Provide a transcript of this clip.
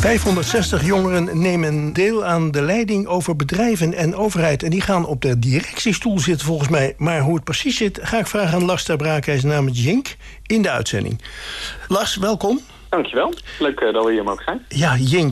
560 jongeren nemen deel aan de leiding over bedrijven en overheid. En die gaan op de directiestoel zitten volgens mij. Maar hoe het precies zit, ga ik vragen aan Lars ter Braakhuis namens Jink in de uitzending. Lars, welkom. Dankjewel. Leuk dat we hier mogen zijn. Ja, Jink.